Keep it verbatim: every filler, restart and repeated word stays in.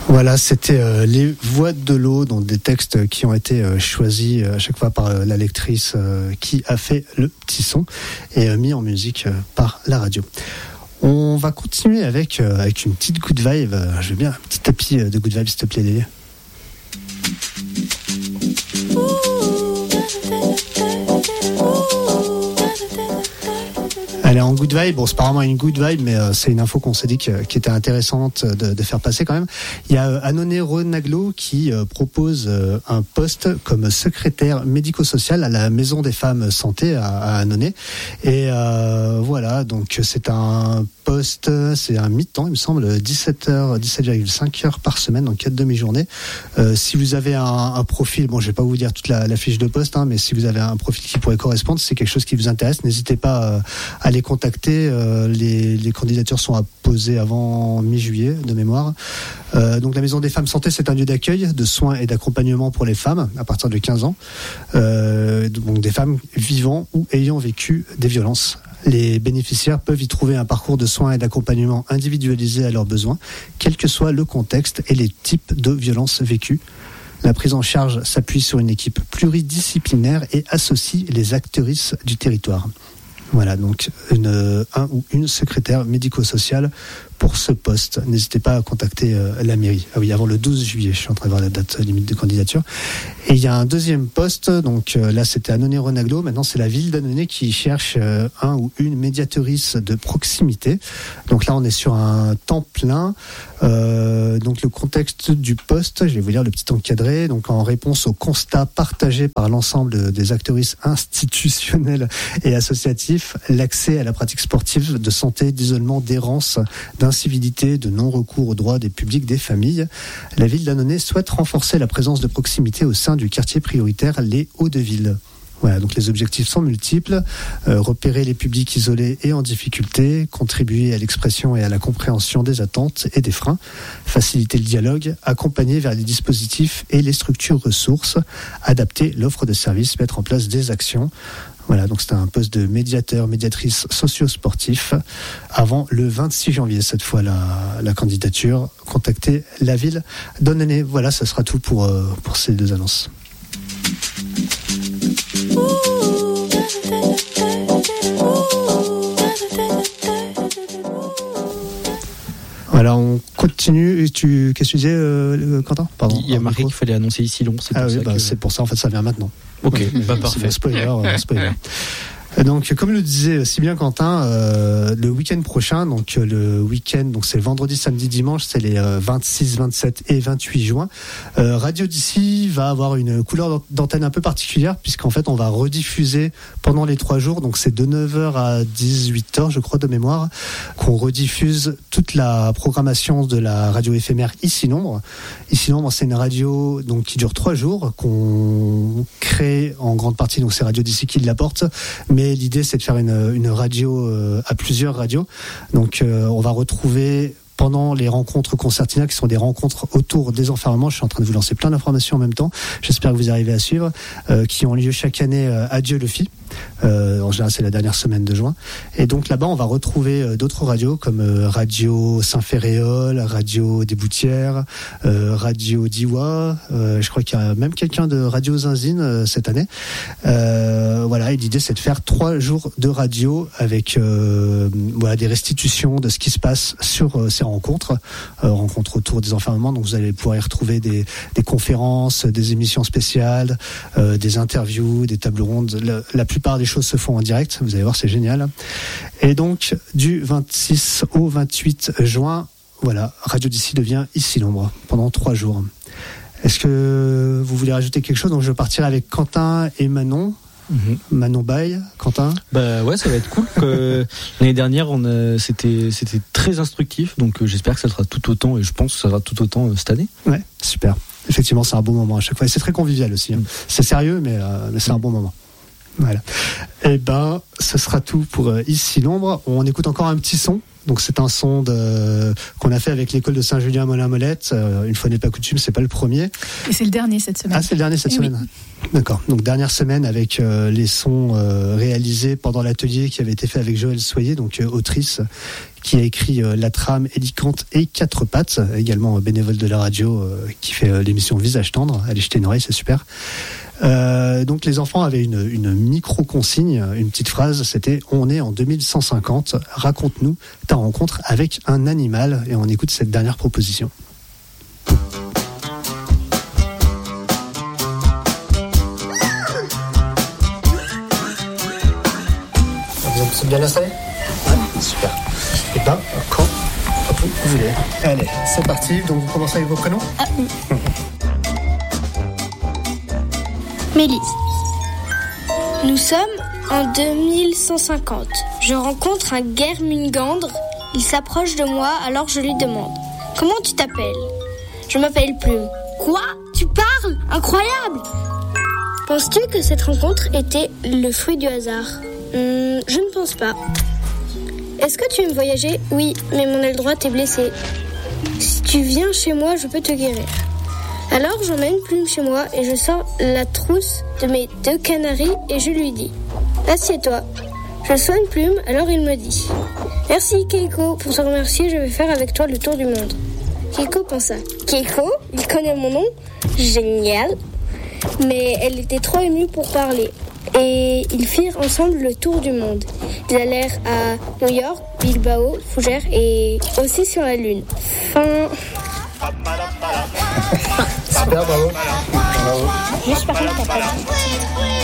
Voilà, c'était euh, les voix de l'eau, donc des textes qui ont été euh, choisis euh, à chaque fois par euh, la lectrice euh, qui a fait le petit son et euh, mis en musique euh, par la radio. On va continuer avec, euh, avec une petite good vibe. Je veux bien un petit tapis de good vibe, s'il te plaît, Lélie. Elle est en good vibe. Bon, c'est pas vraiment une good vibe, mais euh, c'est une info qu'on s'est dit que, qui était intéressante de, de faire passer quand même. Il y a euh, Annonay Renaglo qui euh, propose euh, un poste comme secrétaire médico-social à la Maison des Femmes Santé à, à Annonay. Et euh, voilà, donc c'est un poste, c'est un mi-temps, il me semble, dix-sept heures, dix-sept virgule cinq heures par semaine, donc quatre demi-journées. Euh, si vous avez un, un profil, bon, je vais pas vous dire toute la, la fiche de poste, hein, mais si vous avez un profil qui pourrait correspondre, si c'est quelque chose qui vous intéresse, n'hésitez pas euh, à les contacter. Euh, les, les candidatures sont à poser avant mi-juillet de mémoire. Euh, donc la Maison des Femmes Santé, c'est un lieu d'accueil, de soins et d'accompagnement pour les femmes à partir de quinze ans. Euh, donc des femmes vivant ou ayant vécu des violences. Les bénéficiaires peuvent y trouver un parcours de soins et d'accompagnement individualisé à leurs besoins, quel que soit le contexte et les types de violences vécues. La prise en charge s'appuie sur une équipe pluridisciplinaire et associe les actrices du territoire. Voilà, donc une, un ou une secrétaire médico-sociale pour ce poste. N'hésitez pas à contacter euh, la mairie. Ah oui, avant le douze juillet, je suis en train de voir la date limite de candidature. Et il y a un deuxième poste, donc euh, là c'était Annonay Renaglo, maintenant c'est la ville d'Annonay qui cherche euh, un ou une médiatrice de proximité. Donc là on est sur un temps plein. Euh, donc le contexte du poste, je vais vous lire le petit encadré. Donc en réponse aux constats partagés par l'ensemble des actrices institutionnelles et associatifs, l'accès à la pratique sportive, de santé, d'isolement, d'errance, d'incivilité, de non-recours aux droits des publics, des familles, la ville d'Annonay souhaite renforcer la présence de proximité au sein du quartier prioritaire Les Hauts-de-Ville. Voilà, donc les objectifs sont multiples. Euh, repérer les publics isolés et en difficulté, contribuer à l'expression et à la compréhension des attentes et des freins, faciliter le dialogue, accompagner vers les dispositifs et les structures ressources, adapter l'offre de services, mettre en place des actions. Voilà, donc c'est un poste de médiateur, médiatrice socio-sportif avant le vingt-six janvier, cette fois la, la candidature. Contactez la ville d'Annonay. Voilà, ça sera tout pour, euh, pour ces deux annonces. Voilà, on continue. Tu, qu'est-ce que tu disais, euh, Quentin ? Pardon. Il y a marqué qu'il fallait annoncer ici long. C'est ah pour oui, ça bah, que... c'est pour ça, en fait, ça vient maintenant. Ok, ouais, bah parfait. C'est spoiler, euh, spoiler. Donc, comme le disait si bien Quentin, euh, le week-end prochain, donc le week-end, donc c'est vendredi, samedi, dimanche, c'est les euh, vingt-six, vingt-sept et vingt-huit juin. Euh, Radio d'ici va avoir une couleur d'antenne un peu particulière, puisqu'en fait, on va rediffuser pendant les trois jours. Donc, c'est de neuf heures à dix-huit heures, je crois, de mémoire, qu'on rediffuse toute la programmation de la radio éphémère Ici Nombre. Ici Nombre, c'est une radio donc qui dure trois jours, qu'on crée en grande partie. Donc, c'est Radio d'ici qui l'apporte, mais Mais l'idée, c'est de faire une, une radio euh, à plusieurs radios. Donc, euh, on va retrouver pendant les rencontres concertina, qui sont des rencontres autour des enfermements. Je suis en train de vous lancer plein d'informations en même temps. J'espère que vous arrivez à suivre, euh, qui ont lieu chaque année euh, à Dieu le fit. Euh, en général, c'est la dernière semaine de juin. Et donc là-bas, on va retrouver euh, d'autres radios comme euh, Radio Saint-Ferréol, Radio des Boutières, euh, Radio d'Iwa. Euh, je crois qu'il y a même quelqu'un de Radio Zinzine euh, cette année. Euh, voilà, et l'idée, c'est de faire trois jours de radio avec euh, voilà, des restitutions de ce qui se passe sur euh, ces rencontres, euh, rencontres autour des enfermements. Donc vous allez pouvoir y retrouver des, des conférences, des émissions spéciales, euh, des interviews, des tables rondes. La, la plupart des choses se font en direct, vous allez voir, c'est génial. Et donc du vingt-six au vingt-huit juin, voilà, Radio d'ici devient Ici Nombre pendant trois jours. Est-ce que vous voulez rajouter quelque chose ? Donc je partirai avec Quentin et Manon. Mm-hmm. Manon Baye, Quentin. Bah ouais, ça va être cool. Que l'année dernière, on a, c'était, c'était très instructif, donc euh, j'espère que ça sera tout autant, et je pense que ça sera tout autant euh, cette année. Ouais, super. Effectivement, c'est un bon moment à chaque fois, et c'est très convivial aussi. Hein. Mm. C'est sérieux, mais, euh, mais c'est mm. un bon moment. Voilà. Et ben, ce sera tout pour euh, Ici Nombre. On écoute encore un petit son. Donc c'est un son de, qu'on a fait avec l'école de Saint-Julien Molin-Molette. Euh, une fois n'est pas coutume, c'est pas le premier. Et c'est le dernier cette semaine. Ah, c'est le dernier cette Et semaine. Oui. D'accord. Donc dernière semaine avec euh, les sons euh, réalisés pendant l'atelier qui avait été fait avec Joëlle Soyer, donc euh, autrice, qui a écrit euh, la trame Hélicante et Quatre Pattes, également euh, bénévole de la radio euh, qui fait euh, l'émission Visage Tendre. Allez jeter une oreille, c'est super. Euh, donc les enfants avaient une, une micro-consigne, une petite phrase, c'était « On est en deux mille cent cinquante, raconte-nous ta rencontre avec un animal » et on écoute cette dernière proposition. Vous êtes bien installé ? Ouais, super. Et ben, quand vous voulez. Allez, c'est parti, donc vous commencez avec vos prénoms ? Ah oui. Mélisse. Nous sommes en deux mille cent cinquante. Je rencontre un Guermingandre. Il s'approche de moi, alors je lui demande « Comment tu t'appelles ?» Je m'appelle Plume. « Quoi ? Tu parles ? Incroyable !» Penses-tu que cette rencontre était le fruit du hasard ? hum, Je ne pense pas. Est-ce que tu aimes voyager ? Oui, mais mon aile droite est blessée. Si tu viens chez moi, je peux te guérir. Alors j'emmène Plume chez moi et je sors la trousse de mes deux canaris et je lui dis « Assieds-toi ». Je soigne Plume, alors il me dit « Merci Keiko, pour te remercier, je vais faire avec toi le tour du monde ». Keiko pensa « Keiko, il connaît mon nom ? Génial !» Mais elle était trop émue pour parler. Et ils firent ensemble le tour du monde. Ils allèrent à New York, Bilbao, Fougères et aussi sur la Lune. Fin... Super, bravo. Bravo. Juste par contre, t'as pas dit.